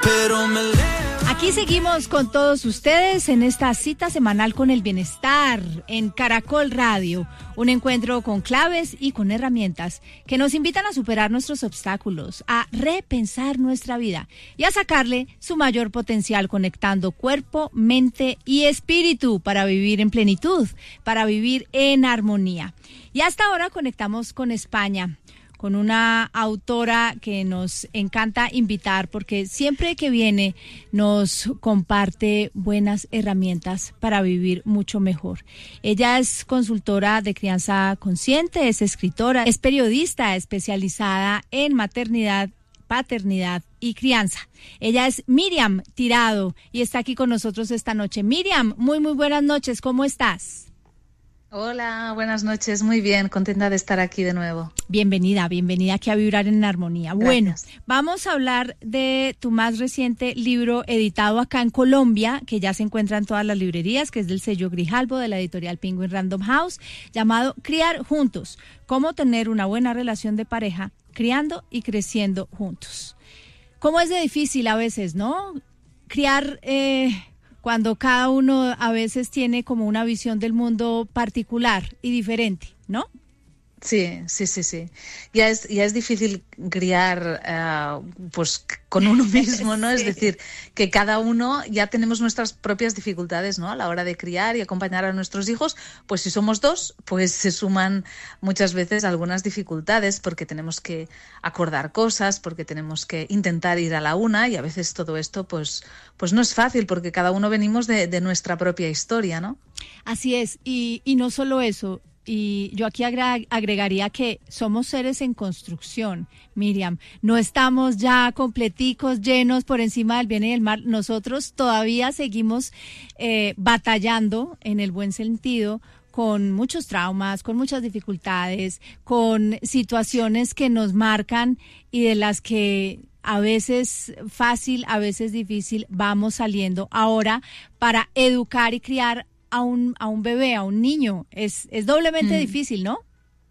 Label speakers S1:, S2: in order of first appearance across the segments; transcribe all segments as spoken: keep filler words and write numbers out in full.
S1: pero me levanto.
S2: Aquí seguimos con todos ustedes en esta cita semanal con el bienestar en Caracol Radio, un encuentro con claves y con herramientas que nos invitan a superar nuestros obstáculos, a repensar nuestra vida y a sacarle su mayor potencial conectando cuerpo, mente y espíritu para vivir en plenitud, para vivir en armonía. Y hasta ahora conectamos con España, con una autora que nos encanta invitar porque siempre que viene nos comparte buenas herramientas para vivir mucho mejor. Ella es consultora de crianza consciente, es escritora, es periodista especializada en maternidad, paternidad y crianza. Ella es Miriam Tirado y está aquí con nosotros esta noche. Miriam, muy muy buenas noches, ¿cómo estás?
S3: Hola, buenas noches, muy bien, contenta de estar aquí de nuevo.
S2: Bienvenida, bienvenida aquí a Vibrar en Armonía.
S3: Gracias.
S2: Bueno, vamos a hablar de tu más reciente libro editado acá en Colombia, que ya se encuentra en todas las librerías, que es del sello Grijalbo de la editorial Penguin Random House, llamado Criar Juntos, cómo tener una buena relación de pareja, criando y creciendo juntos. ¿Cómo es de difícil a veces, no? Criar... Eh, cuando cada uno a veces tiene como una visión del mundo particular y diferente, ¿no?
S3: Sí, sí, sí, sí. Ya es, ya es difícil criar uh, pues con uno mismo, ¿no? Sí. Es decir, que cada uno ya tenemos nuestras propias dificultades, ¿no? A la hora de criar y acompañar a nuestros hijos, pues si somos dos, pues se suman muchas veces algunas dificultades porque tenemos que acordar cosas, porque tenemos que intentar ir a la una y a veces todo esto pues, pues no es fácil porque cada uno venimos de, de nuestra propia historia, ¿no?
S2: Así es, y, y no solo eso. Y yo aquí agregaría que somos seres en construcción, Miriam. No estamos ya completicos, llenos por encima del bien y del mal. Nosotros todavía seguimos eh, batallando en el buen sentido con muchos traumas, con muchas dificultades, con situaciones que nos marcan y de las que a veces fácil, a veces difícil vamos saliendo ahora para educar y criar a un a un bebé, a un niño, es es doblemente mm. difícil, ¿no?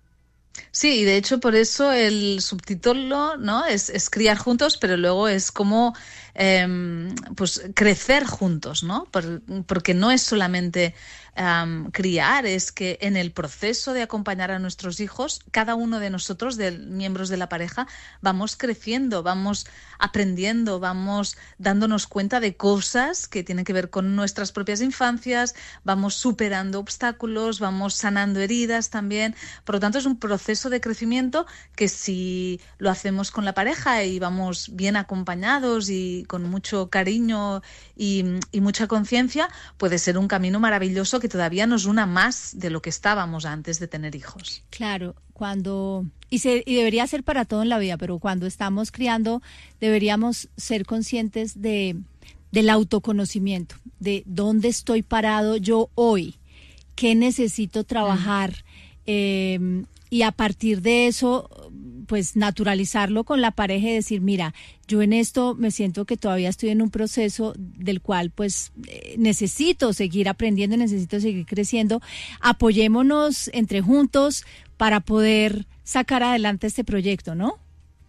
S3: Sí, y de hecho por eso el subtítulo, ¿no? Es, es criar juntos, pero luego es como eh, pues crecer juntos, ¿no? Por, porque no es solamente um, criar, es que en el proceso de acompañar a nuestros hijos, cada uno de nosotros, de miembros de la pareja, vamos creciendo, vamos aprendiendo, vamos dándonos cuenta de cosas que tienen que ver con nuestras propias infancias, vamos superando obstáculos, vamos sanando heridas también. Por lo tanto, es un proceso de crecimiento que si lo hacemos con la pareja y vamos bien acompañados y con mucho cariño y, y mucha conciencia, puede ser un camino maravilloso que todavía nos una más de lo que estábamos antes de tener hijos.
S2: Claro, cuando y, se, y debería ser para todo en la vida, pero cuando estamos criando deberíamos ser conscientes de del autoconocimiento, de dónde estoy parado yo hoy, qué necesito trabajar, mm. eh, y a partir de eso, pues naturalizarlo con la pareja y decir, mira, yo en esto me siento que todavía estoy en un proceso del cual pues eh, necesito seguir aprendiendo, necesito seguir creciendo. Apoyémonos entre juntos para poder sacar adelante este proyecto, ¿no?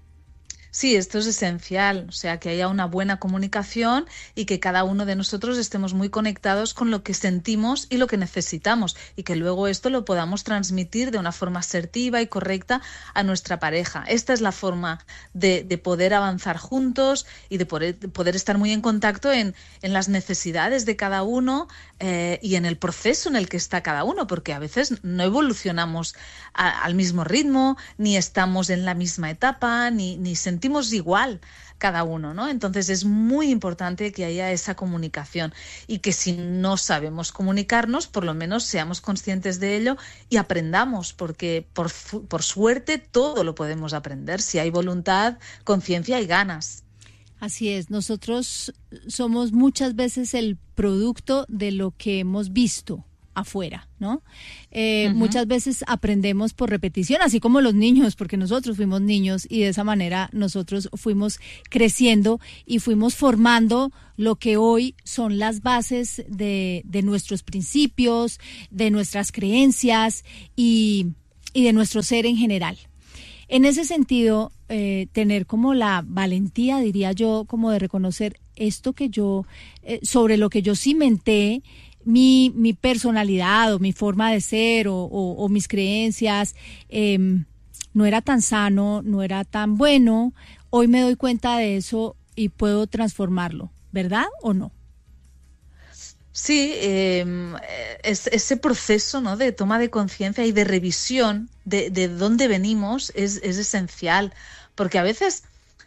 S3: Sí, esto es esencial, o sea, que haya una buena comunicación y que cada uno de nosotros estemos muy conectados con lo que sentimos y lo que necesitamos y que luego esto lo podamos transmitir de una forma asertiva y correcta a nuestra pareja. Esta es la forma de, de poder avanzar juntos y de poder, de poder estar muy en contacto en, en las necesidades de cada uno eh, y en el proceso en el que está cada uno, porque a veces no evolucionamos a, al mismo ritmo, ni estamos en la misma etapa, ni, ni sentimos sentimos igual cada uno, ¿no? Entonces es muy importante que haya esa comunicación y que si no sabemos comunicarnos, por lo menos seamos conscientes de ello y aprendamos, porque por, por suerte todo lo podemos aprender si hay voluntad, conciencia y ganas.
S2: Así es, nosotros somos muchas veces el producto de lo que hemos visto afuera, ¿no? Eh, uh-huh. Muchas veces aprendemos por repetición, así como los niños, porque nosotros fuimos niños y de esa manera nosotros fuimos creciendo y fuimos formando lo que hoy son las bases de, de nuestros principios, de nuestras creencias y, y de nuestro ser en general. En ese sentido, eh, tener como la valentía, diría yo, como de reconocer esto que yo, eh, sobre lo que yo cimenté mi, mi personalidad o mi forma de ser o, o, o mis creencias, eh, no era tan sano, no era tan bueno. Hoy me doy cuenta de eso y puedo transformarlo, ¿verdad o no?
S3: Sí, eh, es, ese proceso, ¿no?, de toma de conciencia y de revisión de, de dónde venimos es, es esencial, porque a veces,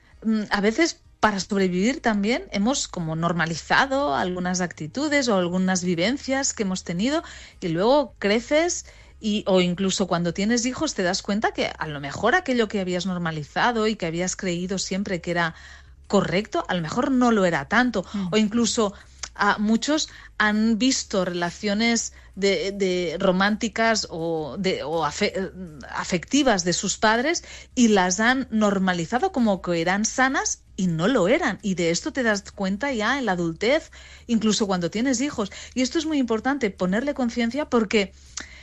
S3: a veces para sobrevivir también hemos como normalizado algunas actitudes o algunas vivencias que hemos tenido y luego creces y, o incluso cuando tienes hijos te das cuenta que a lo mejor aquello que habías normalizado y que habías creído siempre que era correcto, a lo mejor no lo era tanto, mm. o incluso a muchos han visto relaciones de, de románticas o, de, o afe, afectivas de sus padres y las han normalizado como que eran sanas y no lo eran. Y de esto te das cuenta ya en la adultez, incluso cuando tienes hijos. Y esto es muy importante, ponerle conciencia porque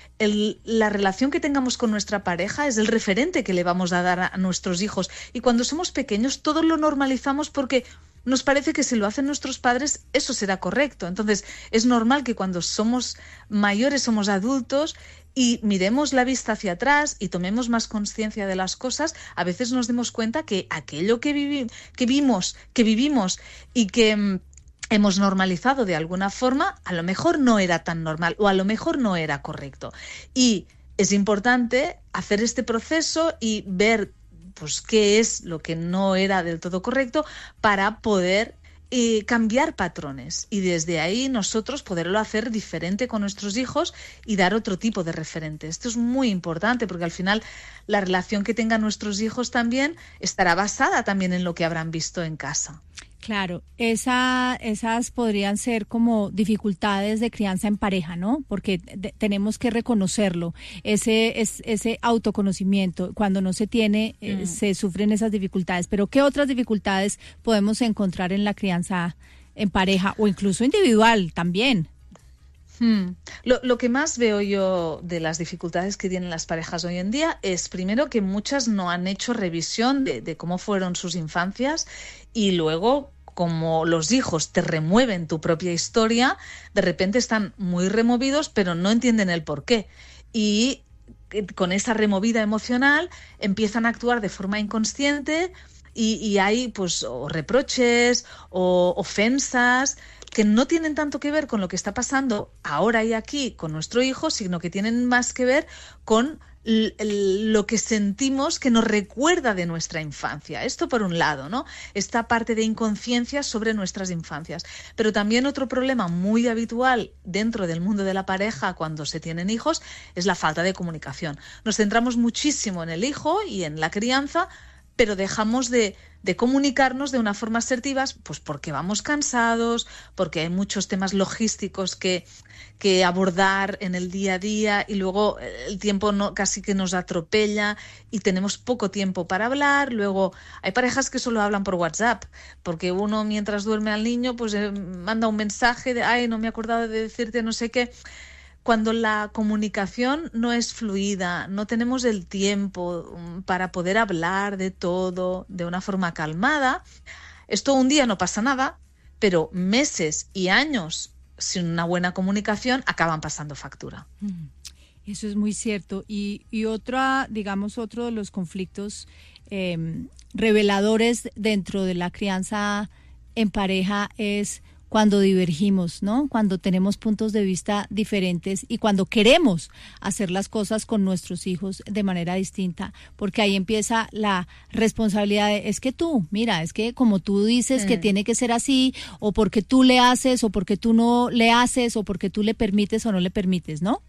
S3: El, la relación que tengamos con nuestra pareja es el referente que le vamos a dar a, a nuestros hijos. Y cuando somos pequeños todo lo normalizamos porque nos parece que si lo hacen nuestros padres eso será correcto. Entonces es normal que cuando somos mayores, somos adultos y miremos la vista hacia atrás y tomemos más conciencia de las cosas, a veces nos demos cuenta que aquello que, vivi- que vimos, que vivimos y que hemos normalizado de alguna forma, a lo mejor no era tan normal o a lo mejor no era correcto. Y es importante hacer este proceso y ver pues qué es lo que no era del todo correcto para poder eh, cambiar patrones y desde ahí nosotros poderlo hacer diferente con nuestros hijos y dar otro tipo de referente. Esto es muy importante porque al final la relación que tengan nuestros hijos también estará basada también en lo que habrán visto en casa.
S2: Claro, esa, esas podrían ser como dificultades de crianza en pareja, ¿no? Porque de, tenemos que reconocerlo, ese, es, ese autoconocimiento, cuando no se tiene, mm. eh, se sufren esas dificultades. Pero ¿qué otras dificultades podemos encontrar en la crianza en pareja o incluso individual también?
S3: Hmm. Lo, lo que más veo yo de las dificultades que tienen las parejas hoy en día es primero que muchas no han hecho revisión de, de cómo fueron sus infancias y luego como los hijos te remueven tu propia historia, de repente están muy removidos pero no entienden el porqué y con esa removida emocional empiezan a actuar de forma inconsciente y, y hay pues o reproches o ofensas que no tienen tanto que ver con lo que está pasando ahora y aquí con nuestro hijo, sino que tienen más que ver con l- l- lo que sentimos que nos recuerda de nuestra infancia. Esto por un lado, ¿no? Esta parte de inconsciencia sobre nuestras infancias. Pero también otro problema muy habitual dentro del mundo de la pareja cuando se tienen hijos es la falta de comunicación. Nos centramos muchísimo en el hijo y en la crianza, pero dejamos de, de comunicarnos de una forma asertiva, pues porque vamos cansados, porque hay muchos temas logísticos que, que abordar en el día a día y luego el tiempo no, casi que nos atropella y tenemos poco tiempo para hablar. Luego hay parejas que solo hablan por WhatsApp, porque uno mientras duerme al niño pues eh, manda un mensaje de ay, no me he acordado de decirte no sé qué. Cuando la comunicación no es fluida, no tenemos el tiempo para poder hablar de todo de una forma calmada, esto un día no pasa nada, pero meses y años sin una buena comunicación acaban pasando factura.
S2: Eso es muy cierto. Y, y otra, digamos, otro de los conflictos eh, reveladores dentro de la crianza en pareja es cuando divergimos, ¿no? Cuando tenemos puntos de vista diferentes y cuando queremos hacer las cosas con nuestros hijos de manera distinta, porque ahí empieza la responsabilidad de, es que tú, mira, es que como tú dices mm. que tiene que ser así, o porque tú le haces, o porque tú no le haces, o porque tú le permites o no le permites, ¿no?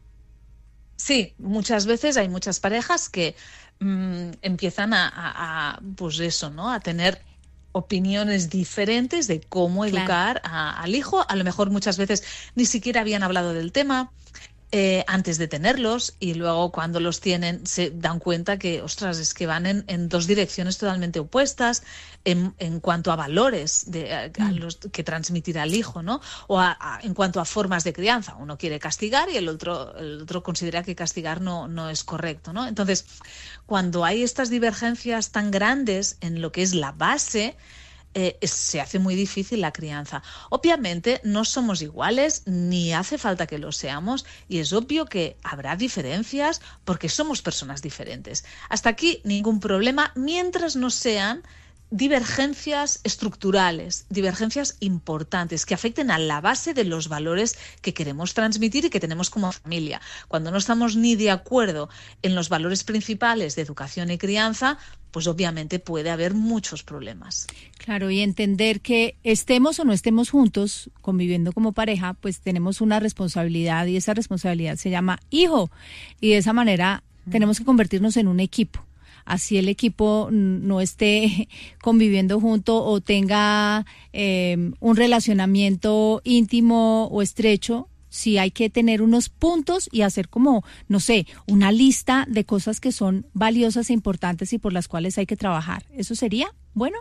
S3: Sí, muchas veces hay muchas parejas que mmm, empiezan a, a, a, pues eso, ¿no? A tener opiniones diferentes de cómo educar claro. a, al hijo. A lo mejor muchas veces ni siquiera habían hablado del tema eh, antes de tenerlos, y luego cuando los tienen se dan cuenta que, ostras, es que van en, en dos direcciones totalmente opuestas en, en cuanto a valores de, a, a los que transmitir al hijo, ¿no? O a, a, en cuanto a formas de crianza. Uno quiere castigar y el otro, el otro considera que castigar no, no es correcto, ¿no? Entonces, cuando hay estas divergencias tan grandes en lo que es la base, Eh, se hace muy difícil la crianza. Obviamente no somos iguales, ni hace falta que lo seamos, y es obvio que habrá diferencias porque somos personas diferentes. Hasta aquí ningún problema, mientras no sean divergencias estructurales, divergencias importantes que afecten a la base de los valores que queremos transmitir y que tenemos como familia. Cuando no estamos ni de acuerdo en los valores principales de educación y crianza, pues obviamente puede haber muchos problemas.
S2: Claro, y entender que estemos o no estemos juntos, conviviendo como pareja, pues tenemos una responsabilidad, y esa responsabilidad se llama hijo, y de esa manera mm. tenemos que convertirnos en un equipo. Así el equipo no esté conviviendo junto o tenga eh, un relacionamiento íntimo o estrecho, sí hay que tener unos puntos y hacer como, no sé, una lista de cosas que son valiosas e importantes y por las cuales hay que trabajar. ¿Eso sería bueno?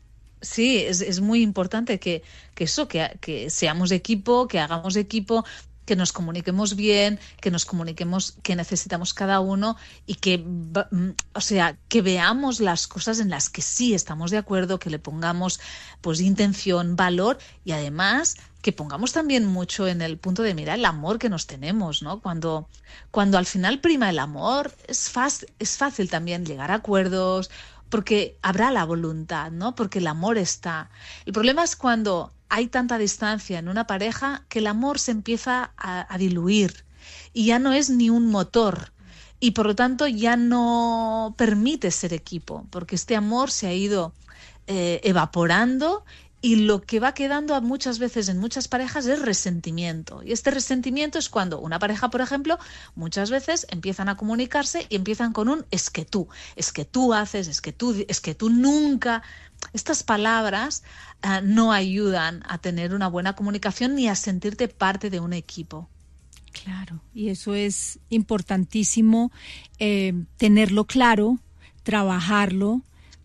S3: Sí, es, es muy importante que, que eso, que, que seamos equipo, que hagamos equipo, que nos comuniquemos bien, que nos comuniquemos qué necesitamos cada uno y que, o sea, que veamos las cosas en las que sí estamos de acuerdo, que le pongamos pues intención, valor, y además que pongamos también mucho en el punto de mira el amor que nos tenemos, ¿no? Cuando, cuando al final prima el amor, es fácil, es fácil también llegar a acuerdos, porque habrá la voluntad, ¿no? Porque el amor está. El problema es cuando hay tanta distancia en una pareja que el amor se empieza a, a diluir y ya no es ni un motor y por lo tanto ya no permite ser equipo, porque este amor se ha ido eh, evaporando y lo que va quedando muchas veces en muchas parejas es resentimiento. Y este resentimiento es cuando una pareja, por ejemplo, muchas veces empiezan a comunicarse y empiezan con un es que tú, es que tú haces, es que tú, es que tú nunca. Estas palabras uh, no ayudan a tener una buena comunicación ni a sentirte parte de un equipo.
S2: Claro, y eso es importantísimo, eh, tenerlo claro, trabajarlo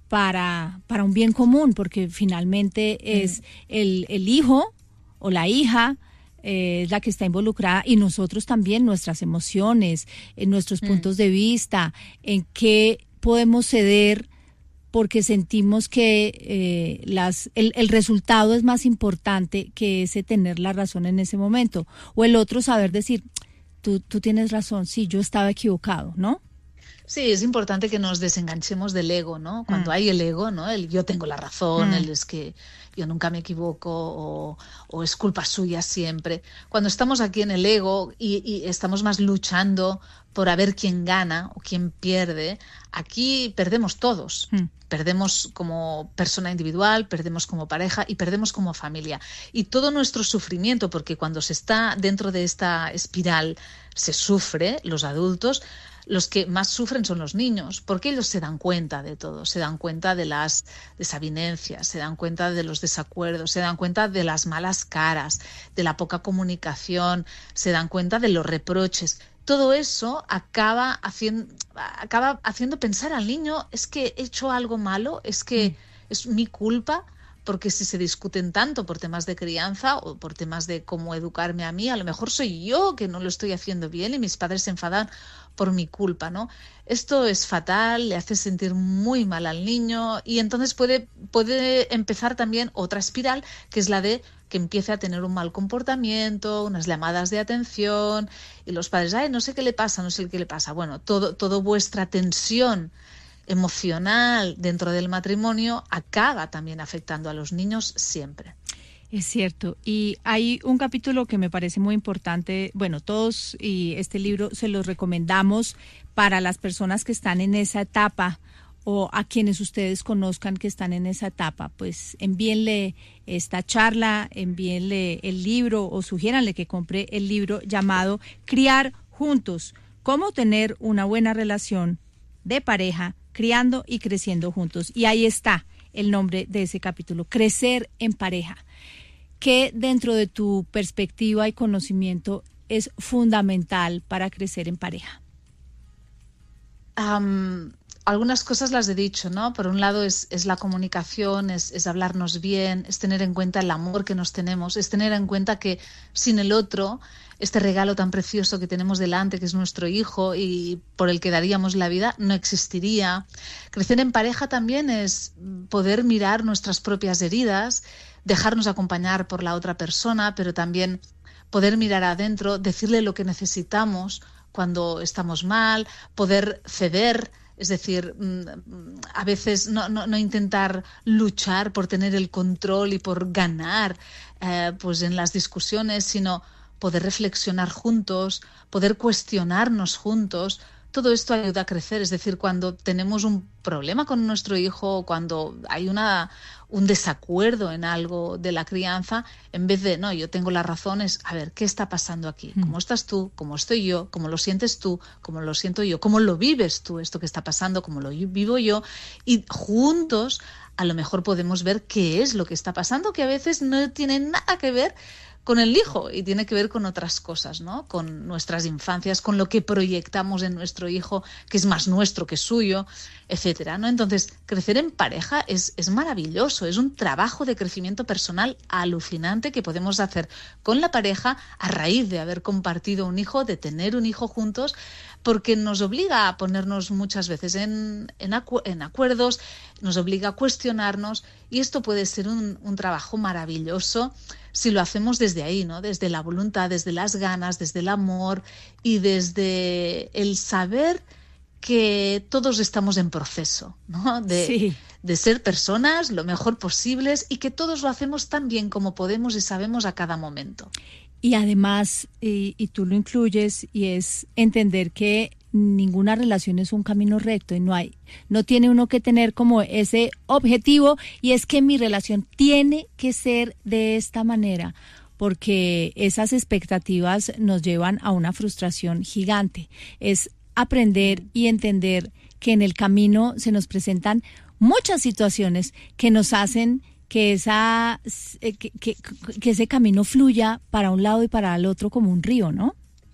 S2: para, para un bien común, porque finalmente es mm. el, el hijo o la hija eh, es la que está involucrada, y nosotros también, nuestras emociones, en nuestros mm. puntos de vista, en qué podemos ceder porque sentimos que eh, las el, el resultado es más importante que ese tener la razón en ese momento, o el otro saber decir, tú, tú tienes razón, sí, yo estaba equivocado, ¿no?
S3: Sí, es importante que nos desenganchemos del ego, ¿no? Cuando mm. hay el ego, ¿no? El yo tengo la razón, mm. el es que yo nunca me equivoco, o, o es culpa suya siempre. Cuando estamos aquí en el ego y, y estamos más luchando por a ver quién gana o quién pierde, aquí perdemos todos. Mm. Perdemos como persona individual, perdemos como pareja y perdemos como familia. Y todo nuestro sufrimiento, porque cuando se está dentro de esta espiral se sufre, los adultos, los que más sufren son los niños, porque ellos se dan cuenta de todo, se dan cuenta de las desavenencias, se dan cuenta de los desacuerdos, se dan cuenta de las malas caras, de la poca comunicación, se dan cuenta de los reproches. Todo eso acaba haciendo, acaba haciendo pensar al niño, es que he hecho algo malo, es que es mi culpa, porque si se discuten tanto por temas de crianza o por temas de cómo educarme a mí, a lo mejor soy yo que no lo estoy haciendo bien y mis padres se enfadan por mi culpa, ¿no? Esto es fatal, le hace sentir muy mal al niño y entonces puede, puede empezar también otra espiral, que es la de que empiece a tener un mal comportamiento, unas llamadas de atención y los padres, ay, no sé qué le pasa, no sé qué le pasa. Bueno, todo, todo vuestra tensión emocional dentro del matrimonio acaba también afectando a los niños siempre.
S2: Es cierto, y hay un capítulo que me parece muy importante, bueno, todos, y este libro se los recomendamos para las personas que están en esa etapa o a quienes ustedes conozcan que están en esa etapa, pues envíenle esta charla, envíenle el libro o sugiéranle que compre el libro llamado Criar Juntos, cómo tener una buena relación de pareja, criando y creciendo juntos. Y ahí está el nombre de ese capítulo, Crecer en Pareja. ¿Qué dentro de tu perspectiva y conocimiento es fundamental para crecer en pareja?
S3: Um, algunas cosas las he dicho, ¿no? Por un lado es, es la comunicación, es, es hablarnos bien, es tener en cuenta el amor que nos tenemos, es tener en cuenta que sin el otro, este regalo tan precioso que tenemos delante, que es nuestro hijo y por el que daríamos la vida, no existiría. Crecer en pareja también es poder mirar nuestras propias heridas, dejarnos acompañar por la otra persona, pero también poder mirar adentro, decirle lo que necesitamos cuando estamos mal, poder ceder, es decir, a veces no, no, no intentar luchar por tener el control y por ganar eh, pues en las discusiones, sino poder reflexionar juntos, poder cuestionarnos juntos. Todo esto ayuda a crecer, es decir, cuando tenemos un problema con nuestro hijo, cuando hay una, un desacuerdo en algo de la crianza, en vez de, no, yo tengo las razones, a ver, ¿qué está pasando aquí? ¿Cómo estás tú? ¿Cómo estoy yo? ¿Cómo lo sientes tú? ¿Cómo lo siento yo? ¿Cómo lo vives tú esto que está pasando? ¿Cómo lo vivo yo? Y juntos a lo mejor podemos ver qué es lo que está pasando, que a veces no tiene nada que ver con el hijo y tiene que ver con otras cosas, ¿no? Con nuestras infancias, con lo que proyectamos en nuestro hijo, que es más nuestro que suyo, etcétera, ¿no? Entonces, crecer en pareja es, es maravilloso, es un trabajo de crecimiento personal alucinante que podemos hacer con la pareja a raíz de haber compartido un hijo, de tener un hijo juntos, porque nos obliga a ponernos muchas veces en, en, acu- en acuerdos, nos obliga a cuestionarnos y esto puede ser un, un trabajo maravilloso si lo hacemos desde ahí, ¿no? Desde la voluntad, desde las ganas, desde el amor y desde el saber que todos estamos en proceso, ¿no? De,
S2: sí.
S3: de ser personas lo mejor posibles y que todos lo hacemos tan bien como podemos y sabemos a cada momento.
S2: Y además, y, y tú lo incluyes, y es entender que ninguna relación es un camino recto y no hay, no tiene uno que tener como ese objetivo y es que mi relación tiene que ser de esta manera, porque esas expectativas nos llevan a una frustración gigante. Es aprender y entender que en el camino se nos presentan muchas situaciones que nos hacen que esa que, que, que ese camino fluya para un lado y para el otro como un río, ¿no?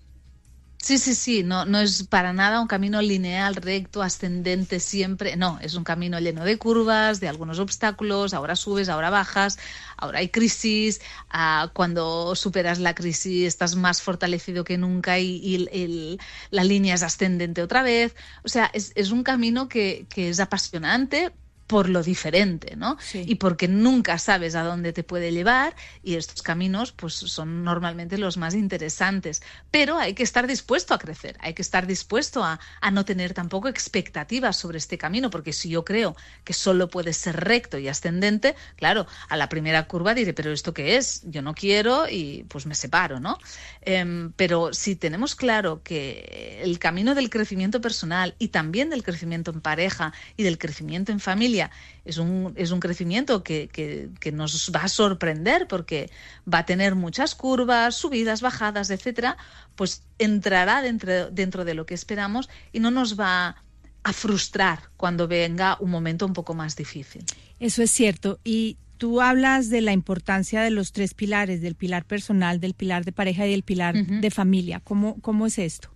S3: Sí, sí, sí, no, no es para nada un camino lineal, recto, ascendente siempre, no, es un camino lleno de curvas, de algunos obstáculos, ahora subes, ahora bajas, ahora hay crisis, uh, cuando superas la crisis estás más fortalecido que nunca y, y el, la línea es ascendente otra vez, o sea, es, es un camino que, que es apasionante, por lo diferente, ¿no?
S2: Sí.
S3: Y porque nunca sabes a dónde te puede llevar y estos caminos pues son normalmente los más interesantes, pero hay que estar dispuesto a crecer, hay que estar dispuesto a, a no tener tampoco expectativas sobre este camino, porque si yo creo que solo puede ser recto y ascendente, claro, a la primera curva diré, pero ¿esto qué es? Yo no quiero y pues me separo, ¿no? Eh, pero si tenemos claro que el camino del crecimiento personal y también del crecimiento en pareja y del crecimiento en familia es un, es un crecimiento que, que, que nos va a sorprender porque va a tener muchas curvas, subidas, bajadas, etcétera, pues entrará dentro, dentro de lo que esperamos y no nos va a frustrar cuando venga un momento un poco más difícil.
S2: Eso es cierto. Y tú hablas de la importancia de los tres pilares, del pilar personal, del pilar de pareja y del pilar uh-huh. de familia. ¿Cómo, cómo es esto?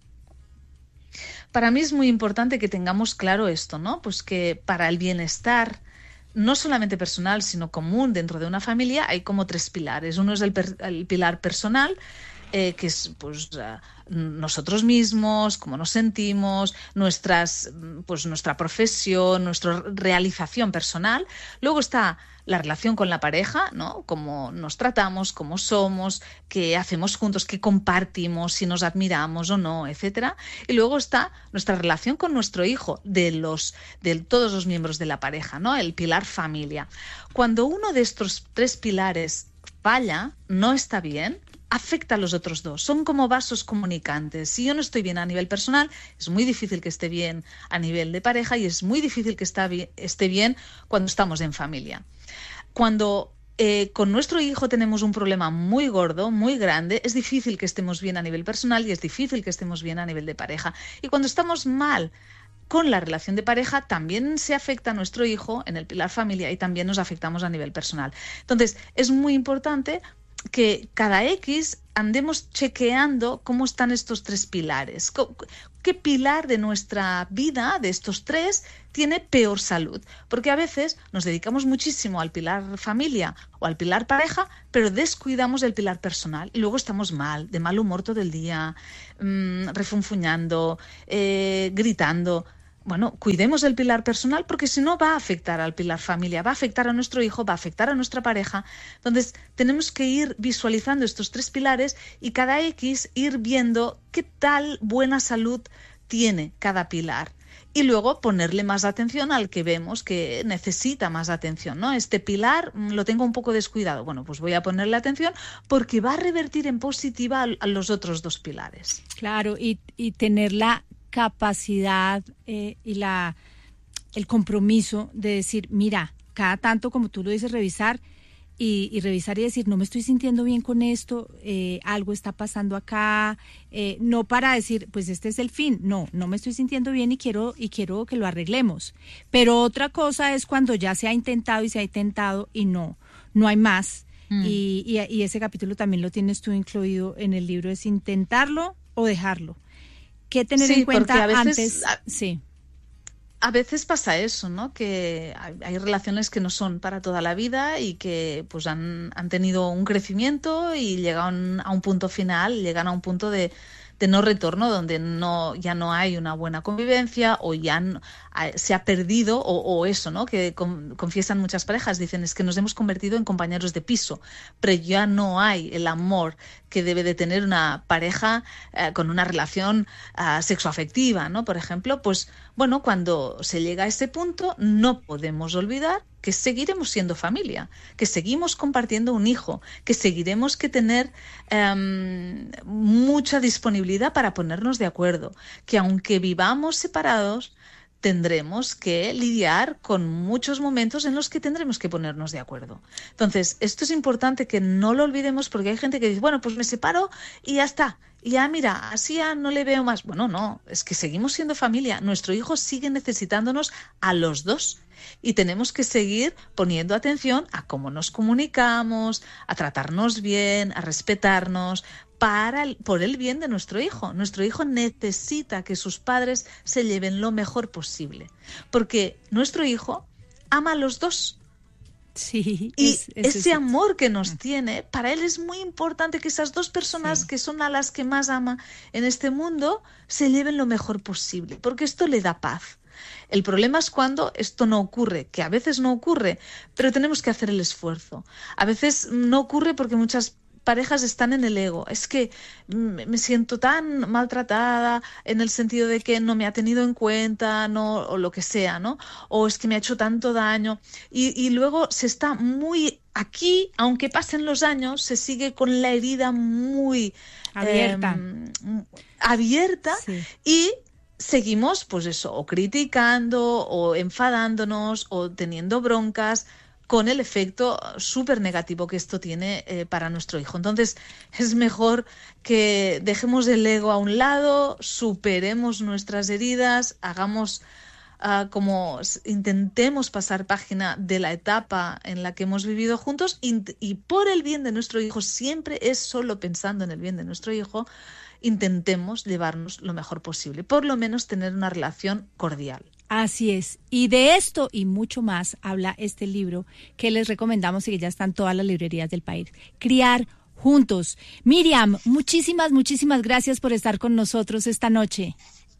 S3: Para mí es muy importante que tengamos claro esto, ¿no? Pues que para el bienestar, no solamente personal, sino común dentro de una familia, hay como tres pilares. Uno es el, per- el pilar personal, eh, que es pues uh, nosotros mismos, cómo nos sentimos, nuestras, pues nuestra profesión, nuestra realización personal. Luego está la relación con la pareja, ¿no? Cómo nos tratamos, cómo somos, qué hacemos juntos, qué compartimos, si nos admiramos o no, etcétera. Y luego está nuestra relación con nuestro hijo, de los, de todos los miembros de la pareja, ¿no? El pilar familia. Cuando uno de estos tres pilares falla, no está bien, afecta a los otros dos. Son como vasos comunicantes. Si yo no estoy bien a nivel personal, es muy difícil que esté bien a nivel de pareja y es muy difícil que está bien, esté bien cuando estamos en familia. Cuando eh, con nuestro hijo tenemos un problema muy gordo, muy grande, es difícil que estemos bien a nivel personal y es difícil que estemos bien a nivel de pareja. Y cuando estamos mal con la relación de pareja, también se afecta a nuestro hijo en el pilar familia y también nos afectamos a nivel personal. Entonces, es muy importante que cada X andemos chequeando cómo están estos tres pilares. ¿Qué pilar de nuestra vida, de estos tres, tiene peor salud? Porque a veces nos dedicamos muchísimo al pilar familia o al pilar pareja, pero descuidamos el pilar personal y luego estamos mal, de mal humor todo el día, mmm, refunfuñando, eh, gritando. Bueno, cuidemos el pilar personal porque si no va a afectar al pilar familia, va a afectar a nuestro hijo, va a afectar a nuestra pareja. Entonces, tenemos que ir visualizando estos tres pilares y cada X ir viendo qué tal buena salud tiene cada pilar. Y luego ponerle más atención al que vemos que necesita más atención, ¿no? Este pilar lo tengo un poco descuidado. Bueno, pues voy a ponerle atención porque va a revertir en positiva a, a los otros dos pilares.
S2: Claro, y, y tener la capacidad eh, y la el compromiso de decir, mira, cada tanto, como tú lo dices, revisar y, y revisar y decir, no me estoy sintiendo bien con esto, eh, algo está pasando acá, eh, no para decir, pues este es el fin, no, no me estoy sintiendo bien y quiero y quiero que lo arreglemos. Pero otra cosa es cuando ya se ha intentado y se ha intentado y no, no hay más. Mm. Y, y, y ese capítulo también lo tienes tú incluido en el libro, es intentarlo o dejarlo. ¿Qué tener
S3: sí,
S2: en cuenta
S3: a veces,
S2: antes? A, sí.
S3: A veces pasa eso, ¿no? Que hay, hay relaciones que no son para toda la vida y que pues han, han tenido un crecimiento y llegan a un punto final, llegan a un punto de, de no retorno donde no ya no hay una buena convivencia o ya no, a, se ha perdido o, o eso, ¿no? Que con, confiesan muchas parejas, dicen es que nos hemos convertido en compañeros de piso, pero ya no hay el amor que debe de tener una pareja eh, con una relación uh, sexoafectiva, ¿no? Por ejemplo, pues bueno, cuando se llega a ese punto no podemos olvidar que seguiremos siendo familia, que seguimos compartiendo un hijo, que seguiremos que tener um, mucha disponibilidad para ponernos de acuerdo, que aunque vivamos separados, tendremos que lidiar con muchos momentos en los que tendremos que ponernos de acuerdo. Entonces, esto es importante que no lo olvidemos porque hay gente que dice, bueno, pues me separo y ya está. Y ya, mira, así ya no le veo más. Bueno, no, es que seguimos siendo familia. Nuestro hijo sigue necesitándonos a los dos. Y tenemos que seguir poniendo atención a cómo nos comunicamos, a tratarnos bien, a respetarnos, para el, por el bien de nuestro hijo. Nuestro hijo necesita que sus padres se lleven lo mejor posible, porque nuestro hijo ama a los dos.
S2: Sí,
S3: y
S2: es, es,
S3: ese
S2: es,
S3: amor que nos tiene, para él es muy importante que esas dos personas sí. que son a las que más ama en este mundo se lleven lo mejor posible, porque esto le da paz. El problema es cuando esto no ocurre, que a veces no ocurre, pero tenemos que hacer el esfuerzo. A veces no ocurre porque muchas parejas están en el ego. Es que me siento tan maltratada en el sentido de que no me ha tenido en cuenta, no, o lo que sea, ¿no? O es que me ha hecho tanto daño. Y, y luego se está muy aquí, aunque pasen los años, se sigue con la herida muy
S2: abierta,
S3: eh, abierta sí. y seguimos, pues eso, o criticando, o enfadándonos, o teniendo broncas, con el efecto súper negativo que esto tiene eh, para nuestro hijo. Entonces, es mejor que dejemos el ego a un lado, superemos nuestras heridas, hagamos uh, como intentemos pasar página de la etapa en la que hemos vivido juntos y, y por el bien de nuestro hijo, siempre es solo pensando en el bien de nuestro hijo, intentemos llevarnos lo mejor posible, por lo menos tener una relación cordial.
S2: Así es, y de esto y mucho más habla este libro que les recomendamos y que ya están todas las librerías del país. Criar juntos. Miriam, muchísimas, muchísimas gracias por estar con nosotros esta noche.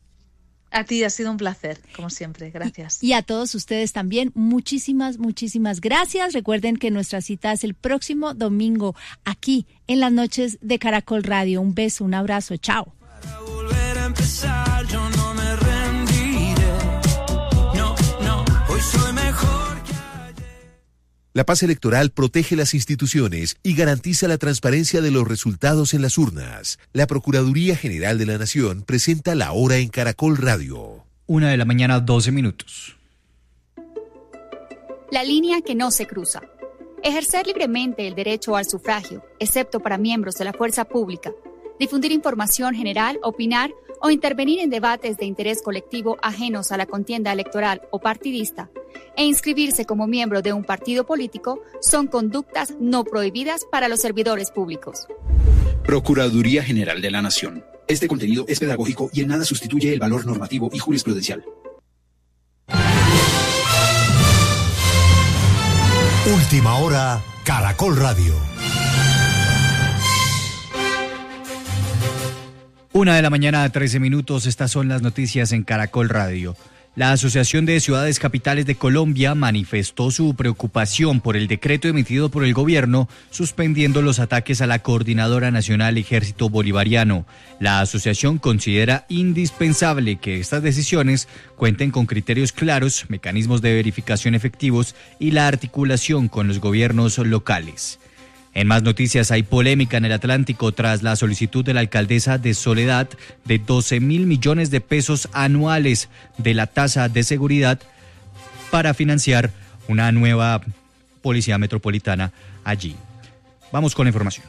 S3: A ti ha sido un placer, como siempre, gracias.
S2: Y, y a todos ustedes también, muchísimas, muchísimas gracias. Recuerden que nuestra cita es el próximo domingo, aquí en las noches de Caracol Radio. Un beso, un abrazo, chao. Para volver a empezar, yo no me rendiré. No, no, hoy soy mejor que ayer.
S1: La paz electoral protege las instituciones y garantiza la transparencia de los resultados en las urnas. La Procuraduría General de la Nación presenta La Hora en Caracol Radio.
S4: Una de la mañana, doce minutos.
S5: La línea que no se cruza. Ejercer libremente el derecho al sufragio, excepto para miembros de la fuerza pública. Difundir información general, opinar o intervenir en debates de interés colectivo ajenos a la contienda electoral o partidista, e inscribirse como miembro de un partido político son conductas no prohibidas para los servidores públicos.
S6: Procuraduría General de la Nación. Este contenido es pedagógico y en nada sustituye el valor normativo y jurisprudencial.
S7: Última hora, Caracol Radio.
S4: Una de la mañana a trece minutos, estas son las noticias en Caracol Radio. La Asociación de Ciudades Capitales de Colombia manifestó su preocupación por el decreto emitido por el gobierno suspendiendo los ataques a la Coordinadora Nacional Ejército Bolivariano. La asociación considera indispensable que estas decisiones cuenten con criterios claros, mecanismos de verificación efectivos y la articulación con los gobiernos locales. En más noticias, hay polémica en el Atlántico tras la solicitud de la alcaldesa de Soledad de doce mil millones de pesos anuales de la tasa de seguridad para financiar una nueva policía metropolitana allí. Vamos con la información.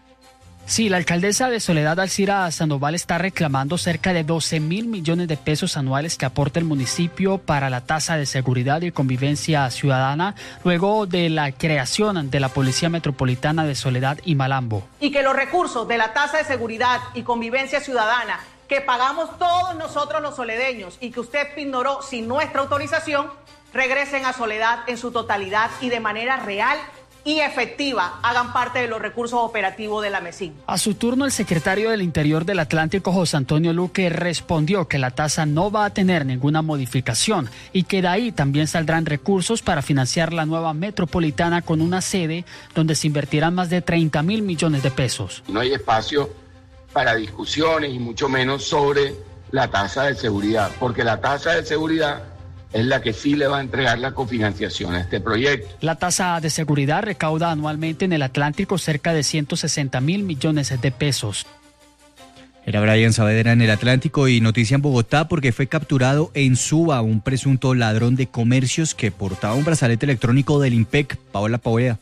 S8: Sí, la alcaldesa de Soledad, Alcira Sandoval, está reclamando cerca de doce mil millones de pesos anuales que aporta el municipio para la tasa de seguridad y convivencia ciudadana luego de la creación de la Policía Metropolitana de Soledad y Malambo.
S9: Y que los recursos de la tasa de seguridad y convivencia ciudadana que pagamos todos nosotros los soledeños y que usted ignoró sin nuestra autorización, regresen a Soledad en su totalidad y de manera real y efectiva, hagan parte de los recursos operativos de la MESIN.
S8: A su turno, el secretario del Interior del Atlántico, José Antonio Luque, respondió que la tasa no va a tener ninguna modificación y que de ahí también saldrán recursos para financiar la nueva metropolitana con una sede donde se invertirán más de treinta mil millones de pesos.
S10: No hay espacio para discusiones y mucho menos sobre la tasa de seguridad, porque la tasa de seguridad es la que sí le va a entregar la cofinanciación a este proyecto.
S8: La tasa de seguridad recauda anualmente en el Atlántico cerca de ciento sesenta mil millones de pesos.
S4: Era Brian Saavedra en el Atlántico. Y noticia en Bogotá porque fue capturado en Suba un presunto ladrón de comercios que portaba un brazalete electrónico del IMPEC. Paola Poveda.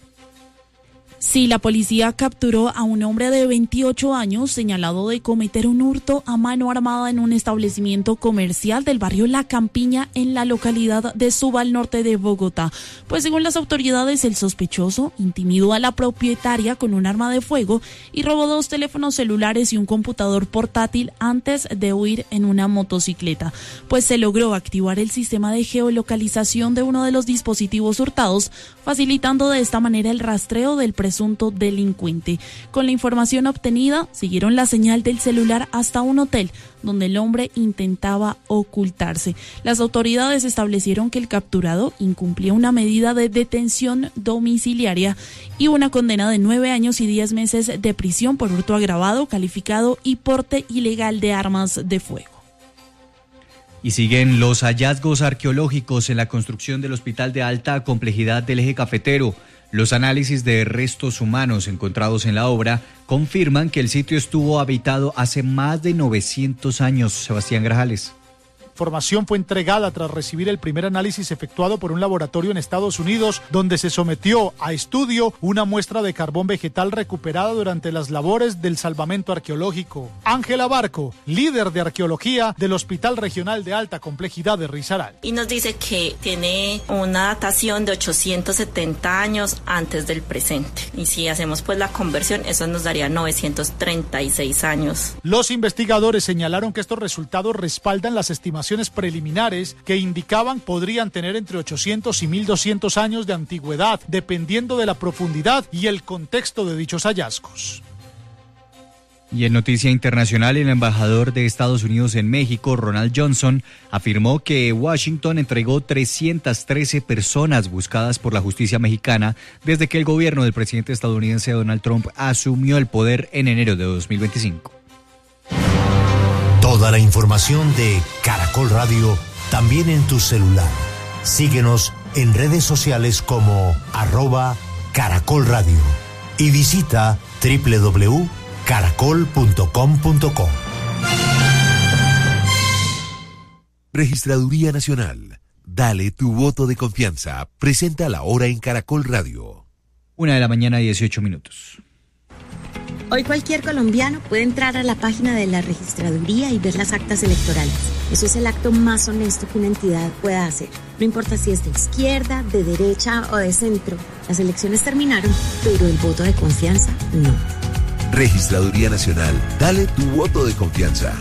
S11: Sí, la policía capturó a un hombre de veintiocho años señalado de cometer un hurto a mano armada en un establecimiento comercial del barrio La Campiña en la localidad de Suba, al norte de Bogotá. Pues según las autoridades, el sospechoso intimidó a la propietaria con un arma de fuego y robó dos teléfonos celulares y un computador portátil antes de huir en una motocicleta. Pues se logró activar el sistema de geolocalización de uno de los dispositivos hurtados, facilitando de esta manera el rastreo del presunto presunto delincuente. Con la información obtenida, siguieron la señal del celular hasta un hotel donde el hombre intentaba ocultarse. Las autoridades establecieron que el capturado incumplía una medida de detención domiciliaria y una condena de nueve años y diez meses de prisión por hurto agravado, calificado y porte ilegal de armas de fuego.
S4: Y siguen los hallazgos arqueológicos en la construcción del hospital de alta complejidad del Eje Cafetero. Los análisis de restos humanos encontrados en la obra confirman que el sitio estuvo habitado hace más de novecientos años. Sebastián Grajales.
S12: La información fue entregada tras recibir el primer análisis efectuado por un laboratorio en Estados Unidos, donde se sometió a estudio una muestra de carbón vegetal recuperada durante las labores del salvamento arqueológico. Ángela Barco, líder de arqueología del Hospital Regional de Alta Complejidad de Risaralda.
S13: Y nos dice que tiene una datación de ochocientos setenta años antes del presente. Y si hacemos pues la conversión, eso nos daría novecientos treinta y seis años.
S12: Los investigadores señalaron que estos resultados respaldan las estimaciones preliminares que indicaban podrían tener entre ochocientos y mil doscientos años de antigüedad, dependiendo de la profundidad y el contexto de dichos hallazgos.
S4: Y en noticia internacional, el embajador de Estados Unidos en México, Ronald Johnson, afirmó que Washington entregó trescientas trece personas buscadas por la justicia mexicana desde que el gobierno del presidente estadounidense Donald Trump asumió el poder en enero de dos mil veinticinco.
S7: Toda la información de Caracol Radio también en tu celular. Síguenos en redes sociales como arroba Caracol Radio y visita doble u doble u doble u punto caracol punto com punto co.
S1: Registraduría Nacional. Dale tu voto de confianza. Presenta la hora en Caracol Radio.
S4: Una de la mañana, dieciocho minutos.
S14: Hoy cualquier colombiano puede entrar a la página de la registraduría y ver las actas electorales. Eso es el acto más honesto que una entidad pueda hacer. No importa si es de izquierda, de derecha o de centro. Las elecciones terminaron, pero el voto de confianza no.
S1: Registraduría Nacional. Dale tu voto de confianza.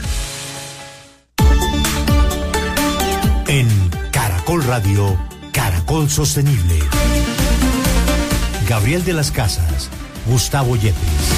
S7: En Caracol Radio, Caracol Sostenible. Gabriel de las Casas, Gustavo Yepes.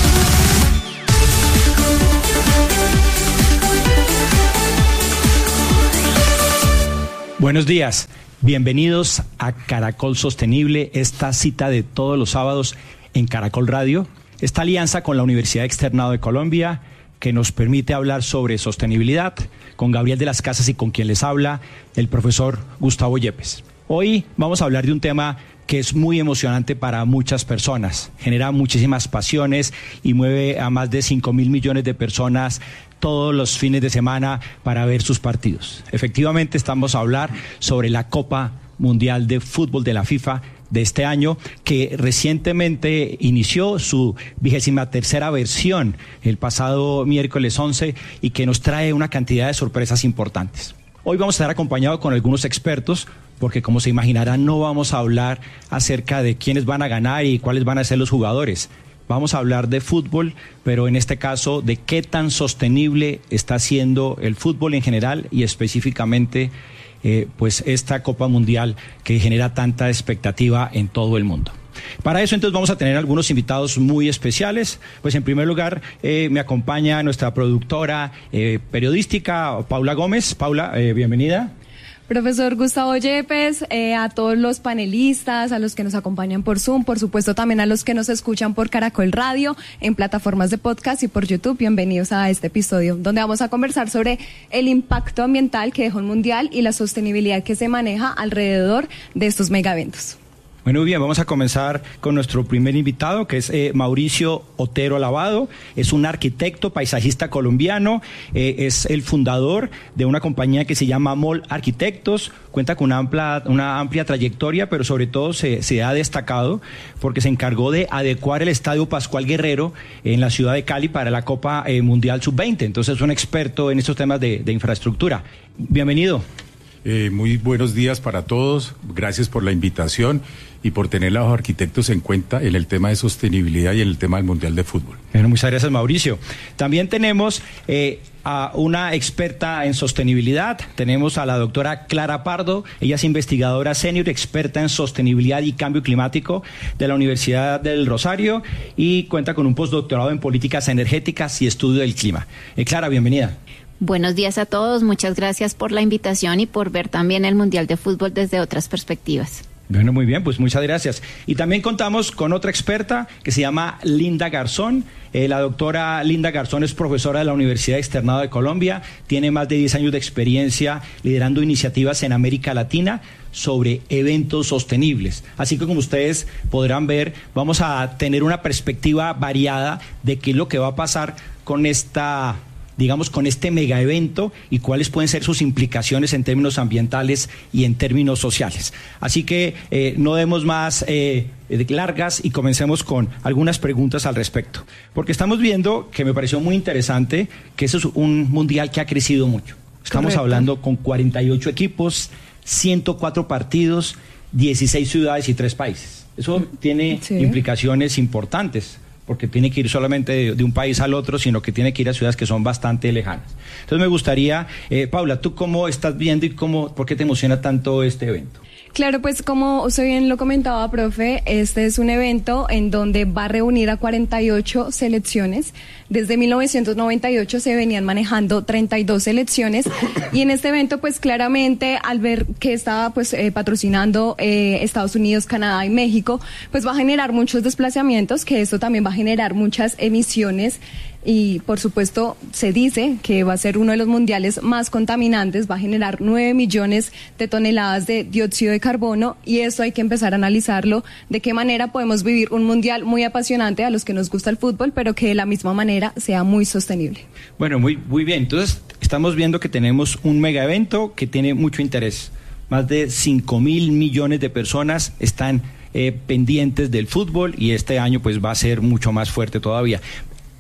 S15: Buenos días, bienvenidos a Caracol Sostenible, esta cita de todos los sábados en Caracol Radio, esta alianza con la Universidad Externado de Colombia que nos permite hablar sobre sostenibilidad con Gabriel de las Casas y con quien les habla el profesor Gustavo Yepes. Hoy vamos a hablar de un tema que es muy emocionante para muchas personas, genera muchísimas pasiones y mueve a más de cinco mil millones de personas todos los fines de semana para ver sus partidos. Efectivamente, estamos a hablar sobre la Copa Mundial de Fútbol de la FIFA de este año, que recientemente inició su vigésima tercera versión el pasado miércoles once y que nos trae una cantidad de sorpresas importantes. Hoy vamos a estar acompañados con algunos expertos, porque como se imaginarán no vamos a hablar acerca de quiénes van a ganar y cuáles van a ser los jugadores. Vamos a hablar de fútbol, pero en este caso de qué tan sostenible está siendo el fútbol en general y específicamente eh, pues esta Copa Mundial que genera tanta expectativa en todo el mundo. Para eso entonces vamos a tener algunos invitados muy especiales. Pues en primer lugar eh, me acompaña nuestra productora eh, periodística Paula Gómez. Paula, eh, bienvenida.
S16: Profesor Gustavo Yepes, eh, a todos los panelistas, a los que nos acompañan por Zoom, por supuesto también a los que nos escuchan por Caracol Radio, en plataformas de podcast y por YouTube, bienvenidos a este episodio, donde vamos a conversar sobre el impacto ambiental que dejó el Mundial y la sostenibilidad que se maneja alrededor de estos megaeventos.
S15: Bueno, muy bien, vamos a comenzar con nuestro primer invitado, que es eh, Mauricio Otero Lavado. Es un arquitecto, paisajista colombiano, eh, es el fundador de una compañía que se llama MOL Arquitectos, cuenta con una amplia, una amplia trayectoria, pero sobre todo se, se ha destacado porque se encargó de adecuar el Estadio Pascual Guerrero en la ciudad de Cali para la Copa eh, Mundial sub veinte. Entonces es un experto en estos temas de, de infraestructura. Bienvenido.
S17: Eh, muy buenos días para todos, gracias por la invitación y por tener a los arquitectos en cuenta en el tema de sostenibilidad y en el tema del Mundial de Fútbol.
S15: Bueno, muchas gracias, Mauricio. También tenemos eh, a una experta en sostenibilidad, tenemos a la doctora Clara Pardo, ella es investigadora senior, experta en sostenibilidad y cambio climático de la Universidad del Rosario y cuenta con un postdoctorado en políticas energéticas y estudio del clima. Eh, Clara, bienvenida.
S18: Buenos días a todos, muchas gracias por la invitación y por ver también el Mundial de Fútbol desde otras perspectivas.
S15: Bueno, muy bien, pues muchas gracias. Y también contamos con otra experta que se llama Linda Garzón. Eh, la doctora Linda Garzón es profesora de la Universidad Externado de Colombia, tiene más de diez años de experiencia liderando iniciativas en América Latina sobre eventos sostenibles. Así que como ustedes podrán ver, vamos a tener una perspectiva variada de qué es lo que va a pasar con esta... digamos, con este mega evento y cuáles pueden ser sus implicaciones en términos ambientales y en términos sociales. Así que eh, no demos más eh, largas y comencemos con algunas preguntas al respecto. Porque estamos viendo, que me pareció muy interesante, que eso es un mundial que ha crecido mucho. Estamos Correcto. Hablando con cuarenta y ocho equipos, ciento cuatro partidos, dieciséis ciudades y tres países. Eso tiene sí. implicaciones importantes, porque tiene que ir solamente de, de un país al otro, sino que tiene que ir a ciudades que son bastante lejanas. Entonces me gustaría, eh, Paula, ¿tú cómo estás viendo y cómo, por qué te emociona tanto este evento?
S16: Claro, pues como usted bien lo comentaba, profe, este es un evento en donde va a reunir a cuarenta y ocho selecciones. Desde mil novecientos noventa y ocho se venían manejando treinta y dos selecciones y en este evento pues claramente al ver que estaba pues eh, patrocinando eh, Estados Unidos, Canadá y México, pues va a generar muchos desplazamientos, que esto también va a generar muchas emisiones. Y por supuesto se dice que va a ser uno de los mundiales más contaminantes, va a generar nueve millones de toneladas de dióxido de carbono y esto hay que empezar a analizarlo, de qué manera podemos vivir un mundial muy apasionante a los que nos gusta el fútbol, pero que de la misma manera sea muy sostenible.
S15: Bueno, muy, muy bien, entonces estamos viendo que tenemos un mega evento que tiene mucho interés, más de cinco mil millones de personas están eh, pendientes del fútbol y este año pues va a ser mucho más fuerte todavía.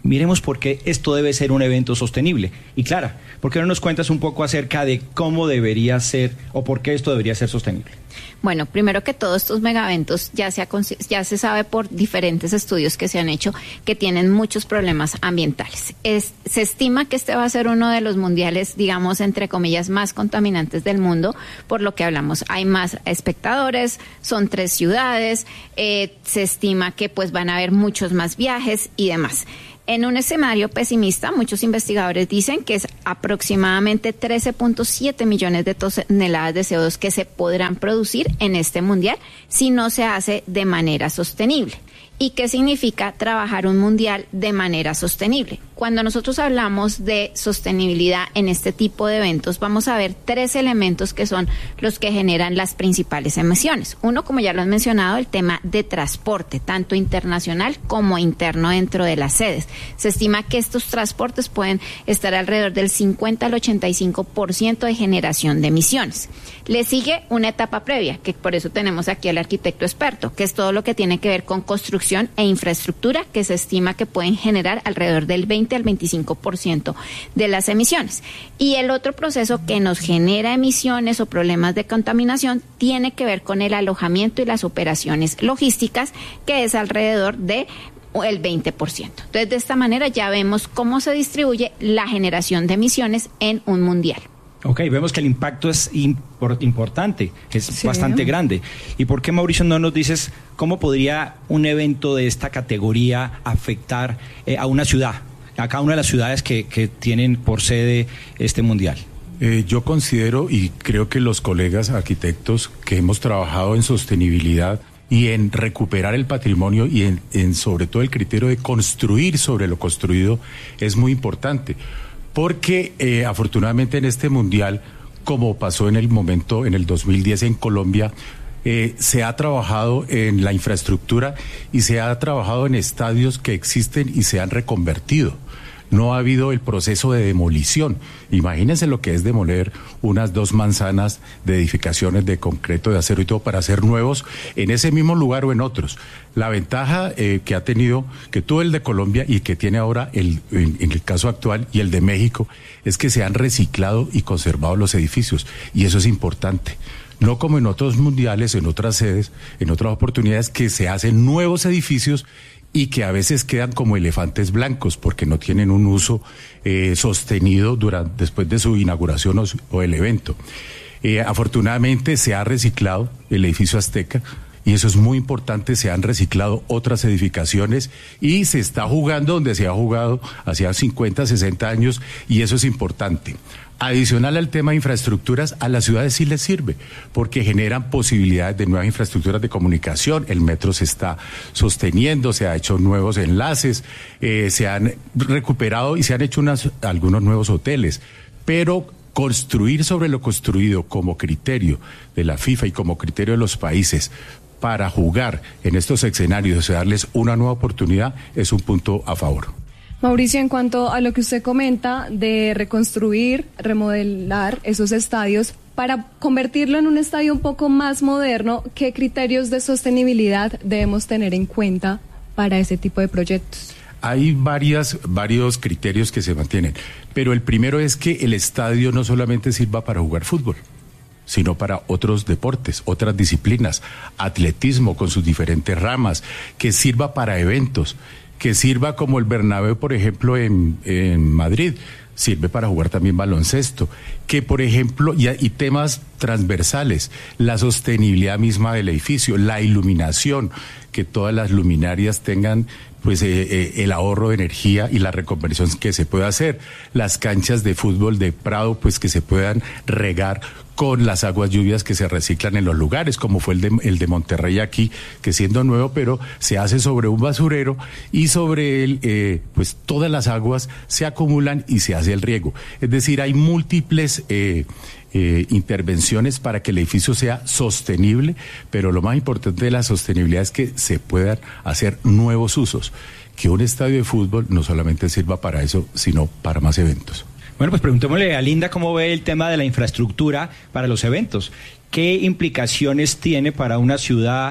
S15: miremos por qué esto debe ser un evento sostenible. Y Clara, ¿por qué no nos cuentas un poco acerca de cómo debería ser o por qué esto debería ser sostenible?
S18: Bueno, primero que todo, estos megaeventos ya se, ha, ya se sabe por diferentes estudios que se han hecho que tienen muchos problemas ambientales. Es, se estima que este va a ser uno de los mundiales, digamos, entre comillas, más contaminantes del mundo, por lo que hablamos. Hay más espectadores, son tres ciudades, eh, se estima que pues van a haber muchos más viajes y demás. En un escenario pesimista, muchos investigadores dicen que es aproximadamente trece punto siete millones de toneladas de C O dos que se podrán producir en este mundial si no se hace de manera sostenible. ¿Y qué significa trabajar un mundial de manera sostenible? Cuando nosotros hablamos de sostenibilidad en este tipo de eventos, vamos a ver tres elementos que son los que generan las principales emisiones. Uno, como ya lo han mencionado, el tema de transporte, tanto internacional como interno dentro de las sedes. Se estima que estos transportes pueden estar alrededor del cincuenta al ochenta y cinco por ciento de generación de emisiones. Le sigue una etapa previa, que por eso tenemos aquí al arquitecto experto, que es todo lo que tiene que ver con construcción e infraestructura, que se estima que pueden generar alrededor del veinte al veinticinco por ciento de las emisiones. Y el otro proceso que nos genera emisiones o problemas de contaminación tiene que ver con el alojamiento y las operaciones logísticas, que es alrededor de el veinte por ciento. Entonces, de esta manera ya vemos cómo se distribuye la generación de emisiones en un mundial.
S15: Ok, vemos que el impacto es import- importante, es sí. bastante grande. ¿Y por qué, Mauricio, no nos dices cómo podría un evento de esta categoría afectar eh, a una ciudad, a cada una de las ciudades que, que tienen por sede este mundial?
S17: Eh, yo considero, y creo que los colegas arquitectos que hemos trabajado en sostenibilidad y en recuperar el patrimonio y en, en sobre todo el criterio de construir sobre lo construido es muy importante. Porque eh, afortunadamente en este mundial, como pasó en el momento, en el dos mil diez en Colombia, eh, se ha trabajado en la infraestructura y se ha trabajado en estadios que existen y se han reconvertido. No ha habido el proceso de demolición. Imagínense lo que es demoler unas dos manzanas de edificaciones de concreto, de acero y todo para hacer nuevos en ese mismo lugar o en otros. La ventaja eh, que ha tenido, que tuvo el de Colombia y que tiene ahora el, en, en el caso actual y el de México, es que se han reciclado y conservado los edificios. Y eso es importante. No como en otros mundiales, en otras sedes, en otras oportunidades que se hacen nuevos edificios y que a veces quedan como elefantes blancos porque no tienen un uso eh, sostenido durante, después de su inauguración o, o el evento. Eh, afortunadamente se ha reciclado el edificio Azteca y eso es muy importante, se han reciclado otras edificaciones y se está jugando donde se ha jugado hacía cincuenta, sesenta años y eso es importante. Adicional al tema de infraestructuras, a las ciudades sí les sirve, porque generan posibilidades de nuevas infraestructuras de comunicación, el metro se está sosteniendo, se han hecho nuevos enlaces, eh, se han recuperado y se han hecho unas, algunos nuevos hoteles, pero construir sobre lo construido como criterio de la FIFA y como criterio de los países para jugar en estos escenarios y darles una nueva oportunidad es un punto a favor.
S16: Mauricio, en cuanto a lo que usted comenta de reconstruir, remodelar esos estadios, para convertirlo en un estadio un poco más moderno, ¿qué criterios de sostenibilidad debemos tener en cuenta para ese tipo de proyectos?
S17: Hay varias, varios criterios que se mantienen, pero el primero es que el estadio no solamente sirva para jugar fútbol, sino para otros deportes, otras disciplinas, atletismo con sus diferentes ramas, que sirva para eventos, que sirva como el Bernabéu, por ejemplo, en, en Madrid, sirve para jugar también baloncesto, que por ejemplo, y, y temas transversales, la sostenibilidad misma del edificio, la iluminación, que todas las luminarias tengan pues eh, eh, el ahorro de energía y la reconversión que se pueda hacer, las canchas de fútbol de Prado pues que se puedan regar con las aguas lluvias que se reciclan en los lugares, como fue el de, el de Monterrey aquí, que siendo nuevo, pero se hace sobre un basurero y sobre él, eh, pues todas las aguas se acumulan y se hace el riego. Es decir, hay múltiples eh, eh, intervenciones para que el edificio sea sostenible, pero lo más importante de la sostenibilidad es que se puedan hacer nuevos usos, que un estadio de fútbol no solamente sirva para eso, sino para más eventos.
S15: Bueno, pues preguntémosle a Linda cómo ve el tema de la infraestructura para los eventos. ¿Qué implicaciones tiene para una ciudad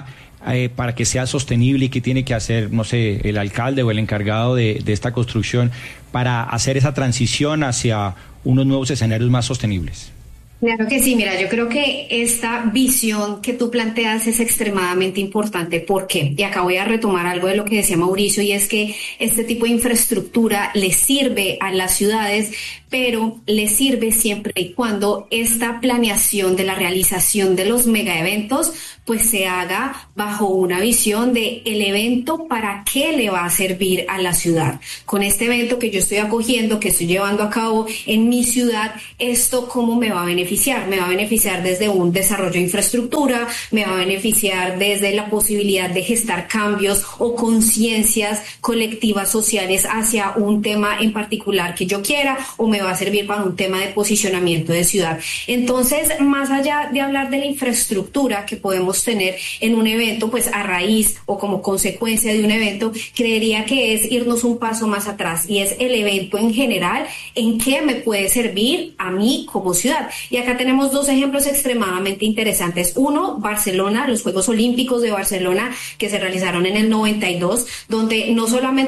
S15: eh, para que sea sostenible y qué tiene que hacer, no sé, el alcalde o el encargado de, de esta construcción para hacer esa transición hacia unos nuevos escenarios más sostenibles?
S19: Claro que sí, mira, yo creo que esta visión que tú planteas es extremadamente importante. ¿Por qué? Y acá voy a retomar algo de lo que decía Mauricio, y es que este tipo de infraestructura le sirve a las ciudades, pero le sirve siempre y cuando esta planeación de la realización de los megaeventos pues se haga bajo una visión de el evento para qué le va a servir a la ciudad. Con este evento que yo estoy acogiendo, que estoy llevando a cabo en mi ciudad, ¿esto cómo me va a beneficiar? Me va a beneficiar desde un desarrollo de infraestructura, me va a beneficiar desde la posibilidad de gestar cambios o conciencias colectivas sociales hacia un tema en particular que yo quiera, o me va a servir para un tema de posicionamiento de ciudad. Entonces, más allá de hablar de la infraestructura que podemos tener en un evento, pues a raíz o como consecuencia de un evento, creería que es irnos un paso más atrás, y es el evento en general, en qué me puede servir a mí como ciudad. Y acá tenemos dos ejemplos extremadamente interesantes. Uno, Barcelona, los Juegos Olímpicos de Barcelona, que se realizaron en el noventa y dos, donde no solamente